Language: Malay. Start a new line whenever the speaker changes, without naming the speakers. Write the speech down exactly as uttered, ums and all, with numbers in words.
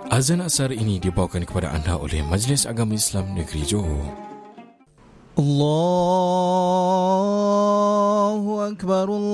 Azan asar ini dibawakan kepada anda oleh Majlis Agama Islam Negeri Johor.
Allahu Akbar.